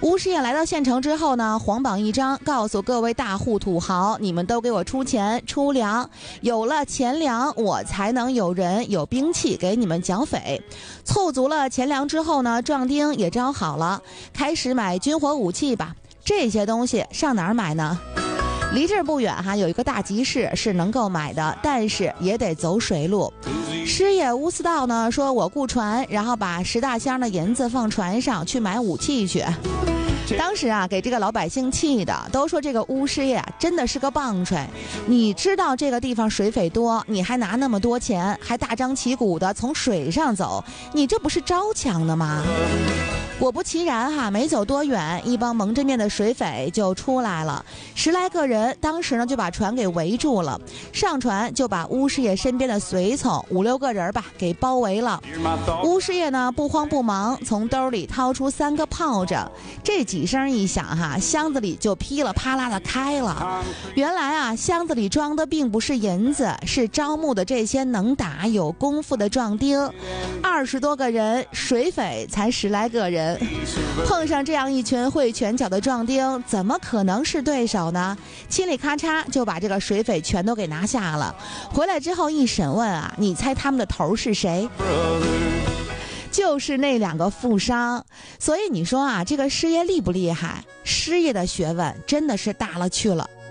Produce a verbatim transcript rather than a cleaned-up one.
吴师爷来到县城之后呢，黄榜一张，告诉各位大户土豪，你们都给我出钱出粮，有了钱粮，我才能有人有兵器给你们剿匪。凑足了钱粮之后呢，壮丁也招好了，开始买军火武器吧。这些东西上哪儿买呢？离这儿不远哈，有一个大集市是能够买的，但是也得走水路。师爷乌斯道呢说，我雇船，然后把十大箱的银子放船上去买武器去。当时啊，给这个老百姓气的，都说这个巫师爷啊，真的是个棒槌。你知道这个地方水匪多，你还拿那么多钱，还大张旗鼓的从水上走，你这不是招抢的吗？果不其然哈，没走多远，一帮蒙着面的水匪就出来了，十来个人，当时呢就把船给围住了，上船就把巫师爷身边的随从五六个人吧给包围了。巫师爷呢不慌不忙，从兜里掏出三个炮仗，这几声一响哈，箱子里就噼里啪啦的开了。原来啊，箱子里装的并不是银子，是招募的这些能打有功夫的壮丁，二十多个人，水匪才十来个人。碰上这样一群会拳脚的壮丁，怎么可能是对手呢？嘁里咔嚓就把这个水匪全都给拿下了。回来之后一审问啊，你猜他们的头是谁？就是那两个富商。所以你说啊，这个师爷厉不厉害？师爷的学问真的是大了去了。